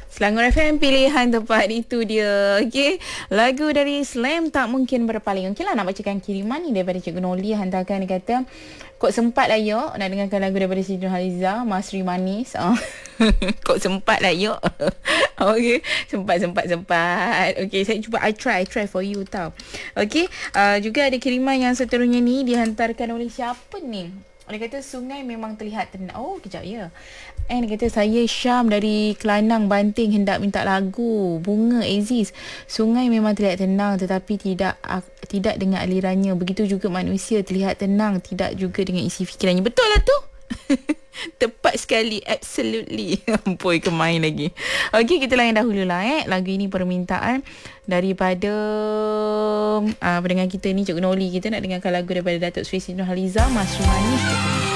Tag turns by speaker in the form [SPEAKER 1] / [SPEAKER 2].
[SPEAKER 1] Selangor FM, pilihan tepat itu dia. Okey, lagu dari Slam Tak Mungkin Berpaling. Okeylah, nak bacakan kiriman ni daripada Cikgu Noli. Hantarkan, dia kata, kok sempat lah yok nak dengarkan lagu daripada Siti Nurhaliza, Masri Manis. Kok sempat lah yok. Okey, sempat. Okey, saya cuba, I try for you tau. Okey, juga ada kiriman yang seterusnya ni dihantarkan oleh siapa ni? Dia kata sungai memang terlihat tenang. Oh, kejap ya. Dia kata, saya Syam dari Kelanang, Banting, hendak minta lagu Bunga Aziz. Sungai memang terlihat tenang tetapi tidak dengan alirannya. Begitu juga manusia terlihat tenang tidak juga dengan isi fikirannya. Betul lah tu. Tepat sekali. Absolutely. Ampoi, kemain lagi. Okey, kita layan dahululah lagu ini permintaan daripada pendengar kita ni, Cikgu Noli. Kita nak dengarkan lagu daripada Datuk Seri Siti Nurhaliza, Masri Manis.